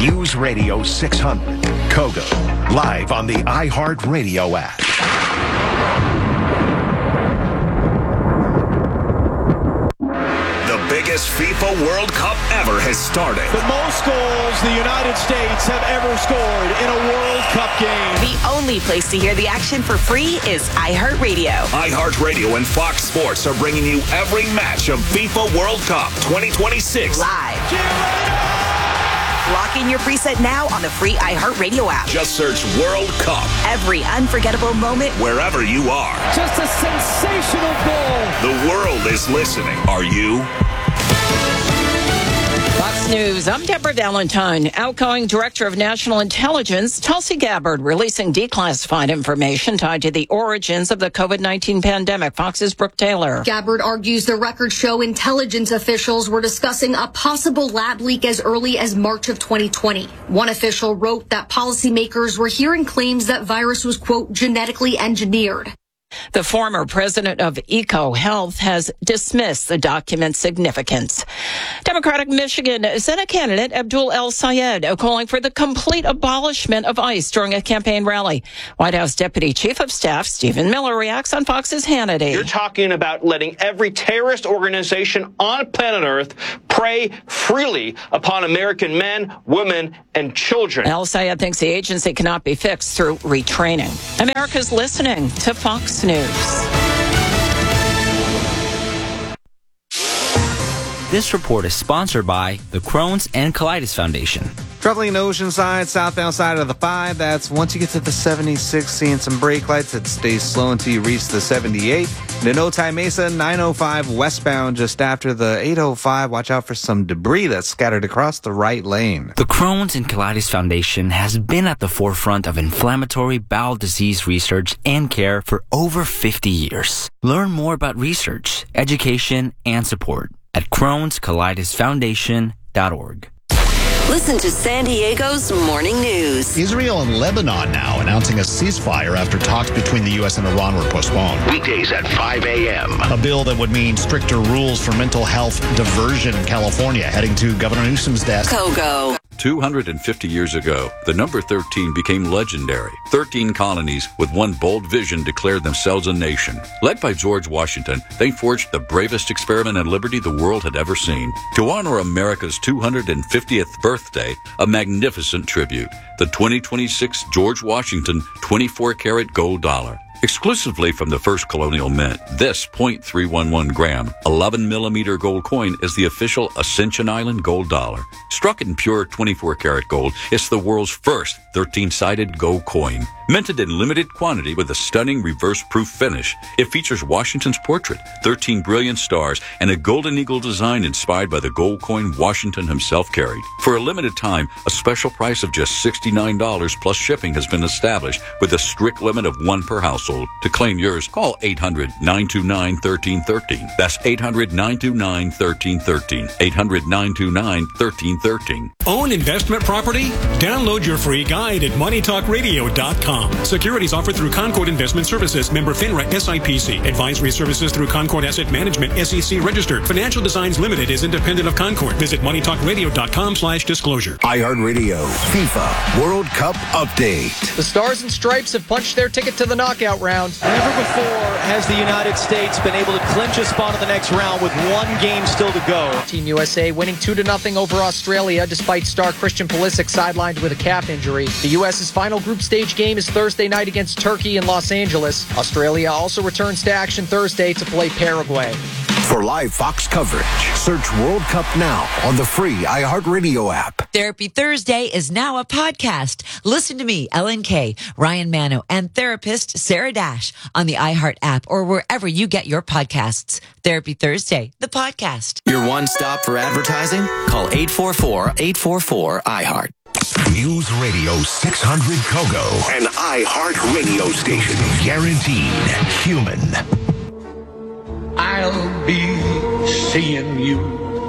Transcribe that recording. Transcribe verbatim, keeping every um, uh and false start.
News Radio six hundred, Kogo, live on the iHeartRadio app. The biggest FIFA World Cup ever has started. The most goals the United States have ever scored in a World Cup game. The only place to hear the action for free is iHeartRadio. iHeartRadio and Fox Sports are bringing you every match of FIFA World Cup twenty twenty-six. Live. Lock in your preset now on the free iHeartRadio app. Just search World Cup. Every unforgettable moment, wherever you are. Just a sensational goal. The world is listening. Are you? Fox News, I'm Deborah Valentine. Outgoing Director of National Intelligence, Tulsi Gabbard, releasing declassified information tied to the origins of the COVID nineteen pandemic. Fox's Brooke Taylor. Gabbard argues the records show intelligence officials were discussing a possible lab leak as early as March of twenty twenty. One official wrote that policymakers were hearing claims that virus was, quote, genetically engineered. The former president of EcoHealth has dismissed the document's significance. Democratic Michigan Senate candidate Abdul El Sayed calling for the complete abolishment of ICE during a campaign rally. White House Deputy Chief of Staff Stephen Miller reacts on Fox's Hannity. You're talking about letting every terrorist organization on planet Earth prey freely upon American men, women, and children. El Sayed thinks the agency cannot be fixed through retraining. America's listening to Fox News. This report is sponsored by the Crohn's and Colitis Foundation. Traveling to Oceanside, southbound side of the five. That's once you get to the seventy-six, seeing some brake lights. It stays slow until you reach the seventy-eight. And in Otay Mesa, nine oh five westbound, just after the eight oh five. Watch out for some debris that's scattered across the right lane. The Crohn's and Colitis Foundation has been at the forefront of inflammatory bowel disease research and care for over fifty years. Learn more about research, education, and support at crohns colitis foundation dot org. Listen to San Diego's Morning News. Israel and Lebanon now announcing a ceasefire after talks between the U S and Iran were postponed. Weekdays at five a.m. A bill that would mean stricter rules for mental health diversion in California, heading to Governor Newsom's desk. Kogo. two hundred fifty years ago, the number thirteen became legendary. thirteen colonies with one bold vision declared themselves a nation. Led by George Washington, they forged the bravest experiment in liberty the world had ever seen. To honor America's two hundred fiftieth birthday, a magnificent tribute, the twenty twenty-six George Washington twenty-four karat gold dollar. Exclusively from the first colonial mint, this zero point three one one gram, eleven millimeter gold coin is the official Ascension Island gold dollar. Struck in pure twenty-four karat gold, it's the world's first thirteen-sided gold coin. Minted in limited quantity with a stunning reverse-proof finish, it features Washington's portrait, thirteen brilliant stars, and a golden eagle design inspired by the gold coin Washington himself carried. For a limited time, a special price of just sixty-nine dollars plus shipping has been established with a strict limit of one per household. To claim yours, call eight hundred nine two nine one three one three. That's eight hundred nine two nine one three one three. eight hundred nine two nine one three one three. Own investment property? Download your free guide at money talk radio dot com. Securities offered through Concord Investment Services, member FINRA S I P C. Advisory services through Concord Asset Management, S E C registered. Financial Designs Limited is independent of Concord. Visit money talk radio dot com slash disclosure. iHeartRadio FIFA World Cup update. The Stars and Stripes have punched their ticket to the knockout round. Never before has the United States been able to clinch a spot in the next round with one game still to go. Team U S A winning two to nothing over Australia despite star Christian Pulisic sidelined with a calf injury. The U S's final group stage game is Thursday night against Turkey in Los Angeles. Australia also returns to action Thursday to play Paraguay. For live Fox coverage, search World Cup now on the free iHeartRadio app. Therapy Thursday is now a podcast. Listen to me, Ellen Kay, Ryan Mano, and therapist Sarah Dash on the iHeart app or wherever you get your podcasts. Therapy Thursday, the podcast. Your one stop for advertising? Call eight four four, eight four four, iHeart. News Radio six hundred Kogo, an iHeart radio station, guaranteed human. I'll be seeing you